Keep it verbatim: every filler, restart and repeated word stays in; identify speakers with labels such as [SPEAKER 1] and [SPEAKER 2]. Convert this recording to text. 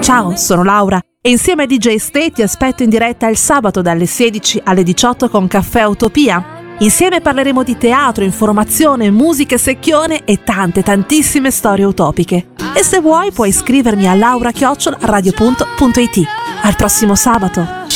[SPEAKER 1] Ciao, sono Laura e insieme a D J Stay ti aspetto in diretta il sabato dalle sedici alle diciotto con Caffè Utopia. Insieme parleremo di teatro, informazione, musica e secchione e tante tantissime storie utopiche. E se vuoi puoi iscrivermi a laura chiocciola radio punto it. Al prossimo sabato!